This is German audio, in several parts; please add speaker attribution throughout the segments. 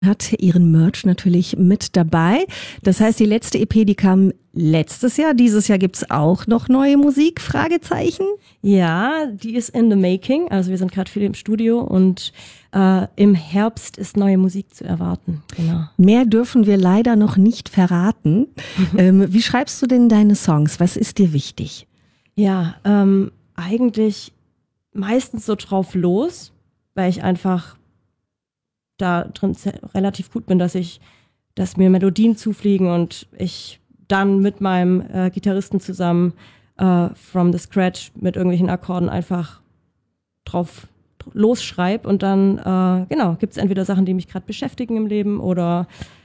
Speaker 1: Hat ihren Merch natürlich mit dabei. Das heißt, die letzte EP, die kam letztes Jahr. Dieses Jahr gibt's auch noch neue Musik? Fragezeichen?
Speaker 2: Ja, die ist in the making. Also wir sind gerade viel im Studio und im Herbst ist neue Musik zu erwarten. Genau.
Speaker 1: Mehr dürfen wir leider noch nicht verraten. Wie schreibst du denn deine Songs? Was ist dir wichtig?
Speaker 2: Ja, eigentlich meistens so drauf los, weil ich einfach da drin relativ gut bin, dass mir Melodien zufliegen und ich dann mit meinem Gitarristen zusammen from the scratch mit irgendwelchen Akkorden einfach drauf losschreibe und dann gibt es entweder Sachen, die mich gerade beschäftigen im Leben oder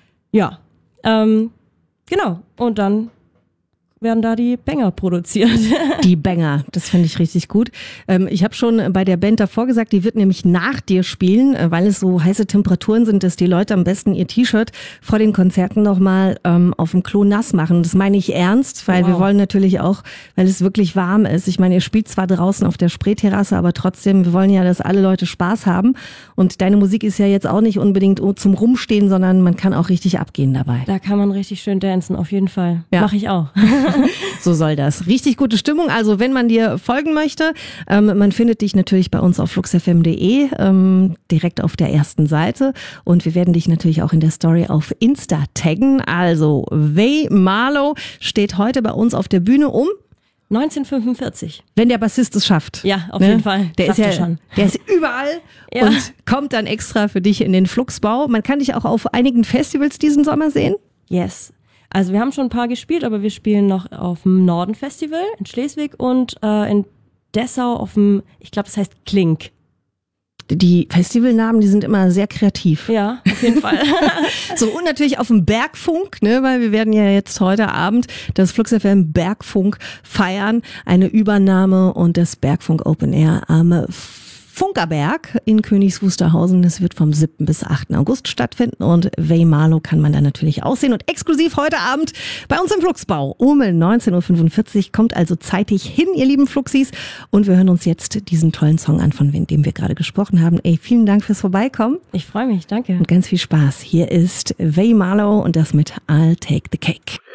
Speaker 2: genau, und dann werden da die Banger produziert.
Speaker 1: Die Banger, das finde ich richtig gut. Ich habe schon bei der Band davor gesagt, die wird nämlich nach dir spielen, weil es so heiße Temperaturen sind, dass die Leute am besten ihr T-Shirt vor den Konzerten nochmal auf dem Klo nass machen. Das meine ich ernst, weil wir wollen natürlich auch, weil es wirklich warm ist. Ich meine, ihr spielt zwar draußen auf der Spreeterrasse, aber trotzdem, wir wollen ja, dass alle Leute Spaß haben. Und deine Musik ist ja jetzt auch nicht unbedingt zum Rumstehen, sondern man kann auch richtig abgehen dabei.
Speaker 2: Da kann man richtig schön dancen, auf jeden Fall. Ja. Mache ich auch.
Speaker 1: So soll das. Richtig gute Stimmung. Also wenn man dir folgen möchte, man findet dich natürlich bei uns auf fluxfm.de, direkt auf der ersten Seite. Und wir werden dich natürlich auch in der Story auf Insta taggen. Also Wei Marlow steht heute bei uns auf der Bühne um
Speaker 2: 1945.
Speaker 1: Wenn der Bassist es schafft.
Speaker 2: Ja, auf jeden Fall.
Speaker 1: Der ist überall und kommt dann extra für dich in den Fluxbau. Man kann dich auch auf einigen Festivals diesen Sommer sehen.
Speaker 2: Yes. Also wir haben schon ein paar gespielt, aber wir spielen noch auf dem Norden-Festival in Schleswig und in Dessau auf dem, ich glaube, das heißt Klink.
Speaker 1: Die Festivalnamen, die sind immer sehr kreativ.
Speaker 2: Ja, auf jeden Fall.
Speaker 1: So, und natürlich auf dem Bergfunk, ne, weil wir werden ja jetzt heute Abend das Flux FM Bergfunk feiern. Eine Übernahme und das Bergfunk Open Air am Funkerberg in Königs Wusterhausen. Das wird vom 7. bis 8. August stattfinden und Wei Marlow kann man da natürlich auch sehen. Und exklusiv heute Abend bei uns im Fluxbau um 19.45 Uhr. Kommt also zeitig hin, ihr lieben Fluxis. Und wir hören uns jetzt diesen tollen Song an, von dem wir gerade gesprochen haben. Ey, vielen Dank fürs Vorbeikommen.
Speaker 2: Ich freue mich, danke.
Speaker 1: Und ganz viel Spaß. Hier ist Wei Marlow und das mit I'll Take the Cake.